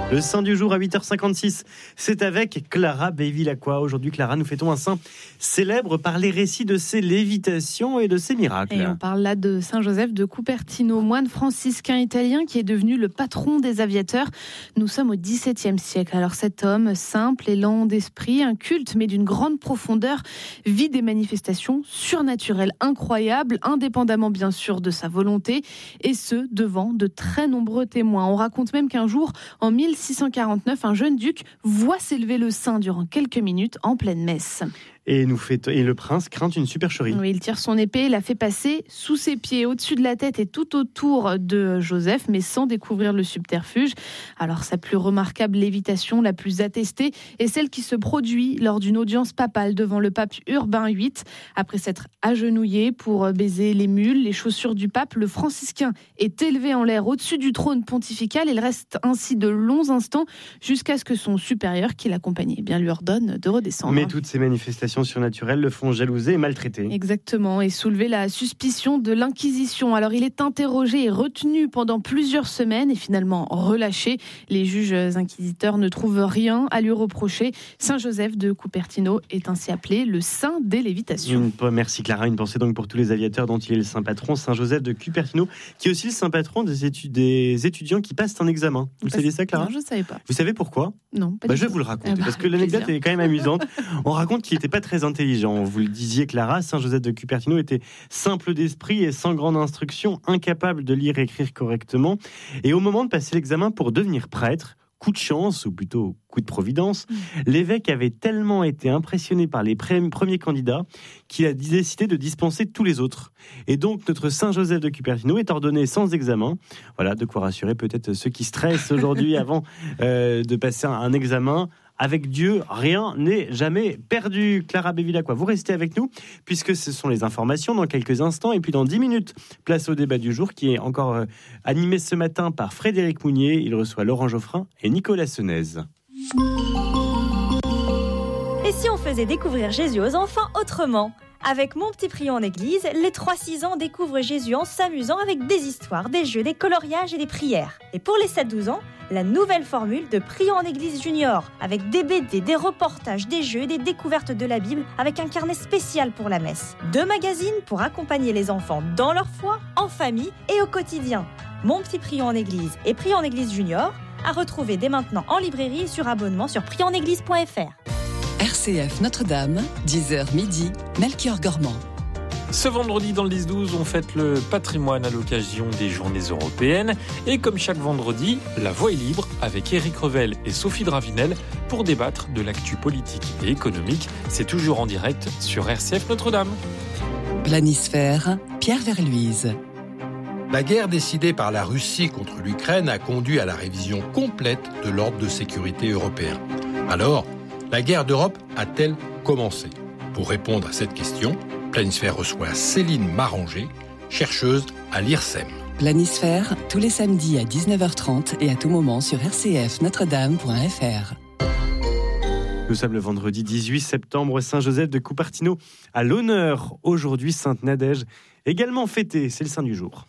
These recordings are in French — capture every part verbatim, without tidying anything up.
Le saint du jour à huit heures cinquante-six, c'est avec Clara Bevilacqua. Aujourd'hui, Clara, nous fêtons un saint célèbre par les récits de ses lévitations et de ses miracles. Et on parle là de Saint Joseph de Cupertino, moine franciscain italien qui est devenu le patron des aviateurs. Nous sommes au dix-septième siècle. Alors cet homme, simple et lent d'esprit, un culte mais d'une grande profondeur, vit des manifestations surnaturelles incroyables, indépendamment bien sûr de sa volonté, et ce, devant de très nombreux témoins. On raconte même qu'un jour, en mille six cent quarante-neuf, un jeune duc voit s'élever le saint durant quelques minutes en pleine messe. Et, nous fait, et le prince craint une supercherie. Oui, il tire son épée, la fait passer sous ses pieds, au-dessus de la tête et tout autour de Joseph, mais sans découvrir le subterfuge. Alors sa plus remarquable lévitation, la plus attestée, est celle qui se produit lors d'une audience papale devant le pape Urbain huit. Après s'être agenouillé pour baiser les mules, les chaussures du pape, le franciscain est élevé en l'air au-dessus du trône pontifical. Il reste ainsi de longs instants jusqu'à ce que son supérieur, qui l'accompagnait, eh bien, lui ordonne de redescendre. Mais toutes ces manifestations surnaturelles le font jalouser et maltraiter. Exactement, et soulever la suspicion de l'Inquisition. Alors il est interrogé et retenu pendant plusieurs semaines et finalement relâché. Les juges inquisiteurs ne trouvent rien à lui reprocher. Saint Joseph de Cupertino est ainsi appelé le saint des lévitations. Une, merci Clara, une pensée donc pour tous les aviateurs dont il est le saint patron, Saint Joseph de Cupertino, qui est aussi le saint patron des, étu- des étudiants qui passent un examen. Vous saviez ça, Clara ? Non, je ne savais pas. Vous savez pourquoi ? Non, pas bah, du Je vais tout. vous le raconter, Ah bah, parce que l'anecdote plaisir. est quand même amusante. On raconte qu'il n'était pas très intelligent. Vous le disiez, Clara, Saint Joseph de Cupertino était simple d'esprit et sans grande instruction, incapable de lire et écrire correctement. Et au moment de passer l'examen pour devenir prêtre, coup de chance, ou plutôt coup de providence, mmh. l'évêque avait tellement été impressionné par les pré- premiers candidats qu'il a décidé de dispenser tous les autres. Et donc, notre Saint Joseph de Cupertino est ordonné sans examen. Voilà, de quoi rassurer peut-être ceux qui stressent aujourd'hui avant euh, de passer un, un examen. Avec Dieu, rien n'est jamais perdu. Clara Bevilacqua, vous restez avec nous, puisque ce sont les informations dans quelques instants. Et puis dans dix minutes, place au débat du jour, qui est encore euh, animé ce matin par Frédéric Mounier. Il reçoit Laurent Geoffrin et Nicolas Senez. Et si on faisait découvrir Jésus aux enfants autrement ? Avec Mon Petit Prion en Église, les trois six ans découvrent Jésus en s'amusant avec des histoires, des jeux, des coloriages et des prières. Et pour les sept douze ans, la nouvelle formule de Prion en Église Junior, avec des B D, des reportages, des jeux, des découvertes de la Bible, avec un carnet spécial pour la messe. Deux magazines pour accompagner les enfants dans leur foi, en famille et au quotidien. Mon Petit Prion en Église et Prion en Église Junior, à retrouver dès maintenant en librairie et sur abonnement sur prion en église point f r. R C F Notre-Dame, dix heures midi, Melchior Gormand. Ce vendredi, dans le dix douze, on fête le patrimoine à l'occasion des Journées européennes. Et comme chaque vendredi, la voix est libre avec Éric Revel et Sophie Dravinel pour débattre de l'actu politique et économique. C'est toujours en direct sur R C F Notre-Dame. Planisphère, Pierre Verluise. La guerre décidée par la Russie contre l'Ukraine a conduit à la révision complète de l'ordre de sécurité européen. Alors, la guerre d'Europe a-t-elle commencé ? Pour répondre à cette question, Planisphère reçoit Céline Maranger, chercheuse à l'I R S E M. Planisphère, tous les samedis à dix-neuf heures trente et à tout moment sur r c f notre dame point f r. Nous sommes le vendredi dix-huit septembre, Saint Joseph de Cupertino à l'honneur. Aujourd'hui, Sainte Nadège, également fêtée, c'est le saint du jour.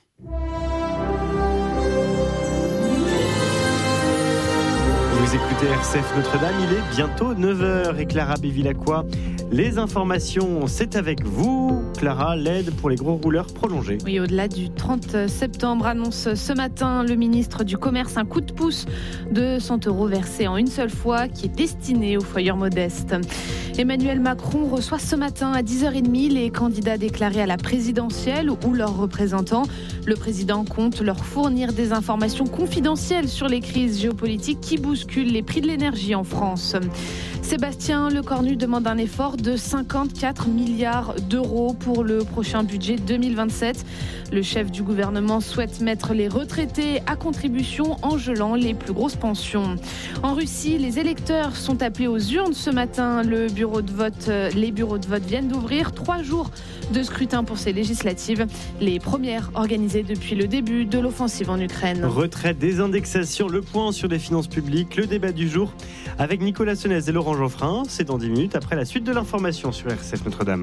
Vous écoutez R C F Notre-Dame, il est bientôt neuf heures et Clara Bevilacqua. Les informations, c'est avec vous. Clara, l'aide pour les gros rouleurs prolongée. Oui, au-delà du trente septembre, annonce ce matin le ministre du Commerce un coup de pouce de cent euros versés en une seule fois qui est destiné aux foyers modestes. Emmanuel Macron reçoit ce matin à dix heures trente les candidats déclarés à la présidentielle ou leurs représentants. Le président compte leur fournir des informations confidentielles sur les crises géopolitiques qui bousculent les prix de l'énergie en France. Sébastien Lecornu demande un effort de cinquante-quatre milliards d'euros pour le prochain budget deux mille vingt-sept. Le chef du gouvernement souhaite mettre les retraités à contribution en gelant les plus grosses pensions. En Russie, les électeurs sont appelés aux urnes ce matin. Le bureau de vote, les bureaux de vote viennent d'ouvrir trois jours de scrutin pour ces législatives, les premières organisées depuis le début de l'offensive en Ukraine. Retraite, désindexation, le point sur les finances publiques, le débat du jour avec Nicolas Senez et Laurent Geoffrin. C'est dans dix minutes après la suite de l'information sur R C F Notre-Dame.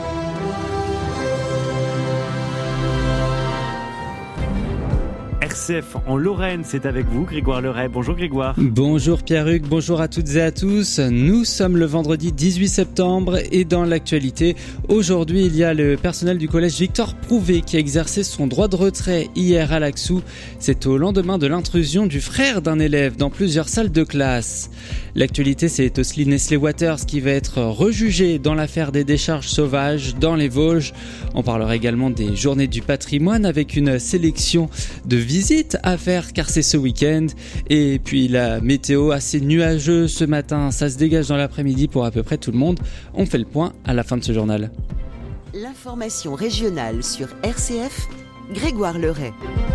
R C R C F en Lorraine, c'est avec vous, Grégoire Leray. Bonjour Grégoire. Bonjour Pierre-Hugues, bonjour à toutes et à tous. Nous sommes le vendredi dix-huit septembre et dans l'actualité, aujourd'hui il y a le personnel du collège Victor Prouvé qui a exercé son droit de retrait hier à Laxou. C'est au lendemain de l'intrusion du frère d'un élève dans plusieurs salles de classe. L'actualité, c'est aussi Nestlé Waters qui va être rejugé dans l'affaire des décharges sauvages dans les Vosges. On parlera également des journées du patrimoine avec une sélection de visites à faire car c'est ce week-end. Et puis la météo assez nuageuse ce matin, ça se dégage dans l'après-midi pour à peu près tout le monde. On fait le point à la fin de ce journal. L'information régionale sur R C F, Grégoire Leray.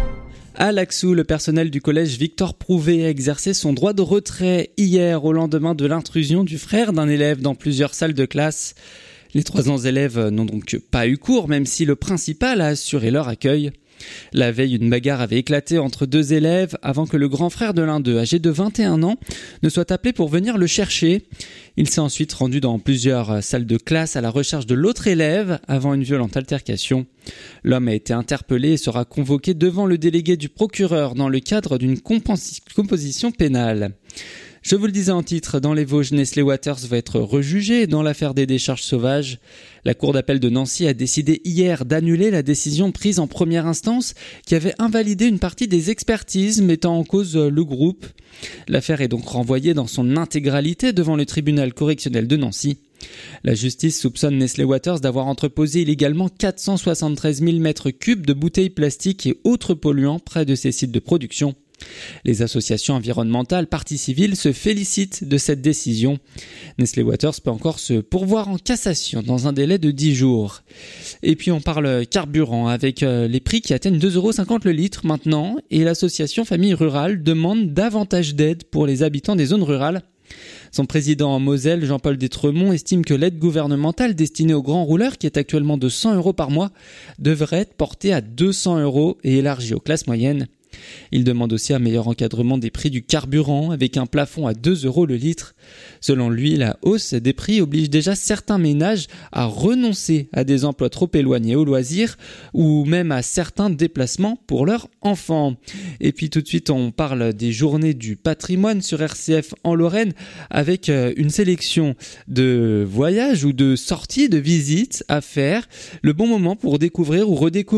À Laxou, le personnel du collège Victor Prouvé a exercé son droit de retrait hier au lendemain de l'intrusion du frère d'un élève dans plusieurs salles de classe. Les trois ans élèves n'ont donc pas eu cours, même si le principal a assuré leur accueil. La veille, une bagarre avait éclaté entre deux élèves avant que le grand frère de l'un d'eux, âgé de vingt et un ans, ne soit appelé pour venir le chercher. Il s'est ensuite rendu dans plusieurs salles de classe à la recherche de l'autre élève avant une violente altercation. L'homme a été interpellé et sera convoqué devant le délégué du procureur dans le cadre d'une compos- composition pénale. Je vous le disais en titre, dans les Vosges, Nestlé Waters va être rejugé dans l'affaire des décharges sauvages. La Cour d'appel de Nancy a décidé hier d'annuler la décision prise en première instance qui avait invalidé une partie des expertises mettant en cause le groupe. L'affaire est donc renvoyée dans son intégralité devant le tribunal correctionnel de Nancy. La justice soupçonne Nestlé Waters d'avoir entreposé illégalement quatre cent soixante-treize mille mètres cubes de bouteilles plastiques et autres polluants près de ses sites de production. Les associations environnementales, parties civiles se félicitent de cette décision. Nestlé Waters peut encore se pourvoir en cassation dans un délai de dix jours. Et puis on parle carburant avec les prix qui atteignent deux euros cinquante le litre maintenant et l'association Famille Rurale demande davantage d'aide pour les habitants des zones rurales. Son président en Moselle, Jean-Paul Détremont, estime que l'aide gouvernementale destinée aux grands rouleurs, qui est actuellement de cent euros par mois, devrait être portée à deux cents euros et élargie aux classes moyennes. Il demande aussi un meilleur encadrement des prix du carburant avec un plafond à deux euros le litre. Selon lui, la hausse des prix oblige déjà certains ménages à renoncer à des emplois trop éloignés au loisir ou même à certains déplacements pour leurs enfants. Et puis tout de suite, on parle des journées du patrimoine sur R C F en Lorraine avec une sélection de voyages ou de sorties, de visites à faire. Le bon moment pour découvrir ou redécouvrir